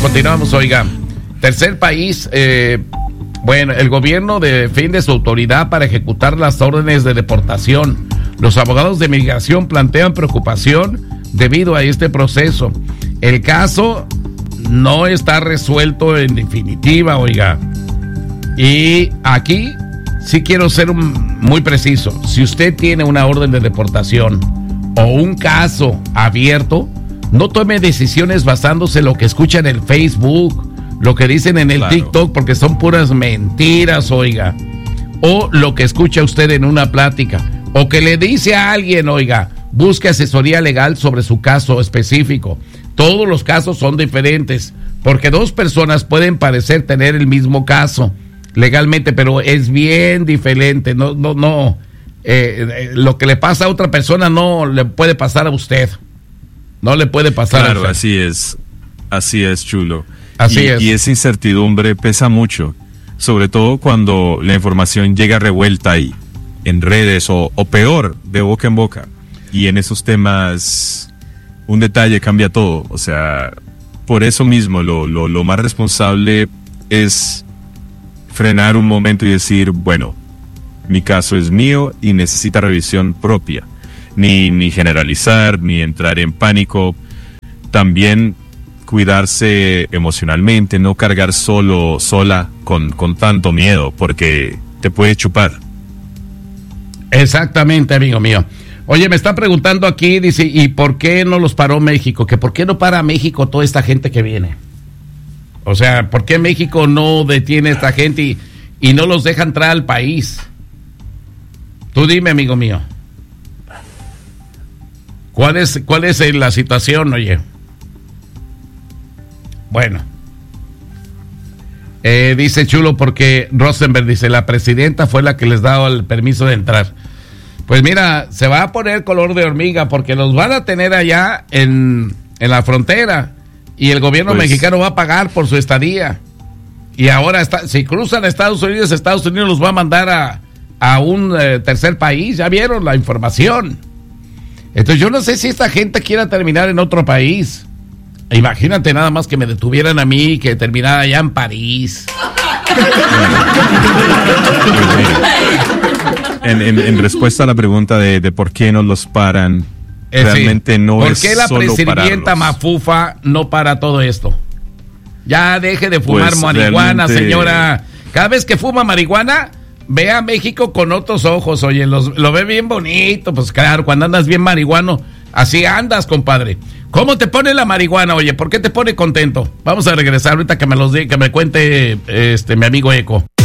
continuamos, oiga. Tercer país, bueno, el gobierno defiende su autoridad para ejecutar las órdenes de deportación. Los abogados de migración plantean preocupación debido a este proceso. El caso no está resuelto en definitiva, oiga. Y aquí sí quiero ser muy preciso. Si usted tiene una orden de deportación o un caso abierto, no tome decisiones basándose en lo que escucha en el Facebook, lo que dicen en el TikTok, porque son puras mentiras, oiga. O lo que escucha usted en una plática, o que le dice a alguien, oiga, busque asesoría legal sobre su caso específico. Todos los casos son diferentes, porque dos personas pueden parecer tener el mismo caso legalmente, pero es bien diferente. No. Lo que le pasa a otra persona no le puede pasar a usted. No le puede pasar a usted. Así es, Chulo. Así es. Y esa incertidumbre pesa mucho, sobre todo cuando la información llega revuelta ahí, en redes o peor, de boca en boca. Y en esos temas, un detalle cambia todo. O sea, por eso mismo, lo más responsable es frenar un momento y decir, bueno, mi caso es mío y necesita revisión propia. Ni generalizar, ni entrar en pánico. También cuidarse emocionalmente, no cargar sola con tanto miedo, porque te puede chupar. Exactamente, amigo mío. Oye, me están preguntando aquí, dice, ¿y por qué no los paró México? Que ¿por qué no para México toda esta gente que viene? O sea, ¿por qué México no detiene a esta gente y no los deja entrar al país? Tú dime, amigo mío. ¿Cuál es la situación, oye? Bueno. Dice Chulo, porque Rosenberg dice, la presidenta fue la que les daba el permiso de entrar. Pues mira, se va a poner color de hormiga, porque los van a tener allá en la frontera, y el gobierno mexicano va a pagar por su estadía. Y ahora, si cruzan a Estados Unidos los va a mandar a un tercer país. Ya vieron la información. Entonces yo no sé si esta gente quiera terminar en otro país. Imagínate nada más que me detuvieran a mí, que terminara allá en París. En respuesta a la pregunta de por qué no los paran, realmente no es solo ¿por qué la presidenta Mafufa no para todo esto? Ya deje de fumar marihuana, señora. Cada vez que fuma marihuana, ve a México con otros ojos, oye, lo ve bien bonito. Pues claro, cuando andas bien marihuano, así andas, compadre. ¿Cómo te pone la marihuana, oye? ¿Por qué te pone contento? Vamos a regresar ahorita que me cuente mi amigo Eco.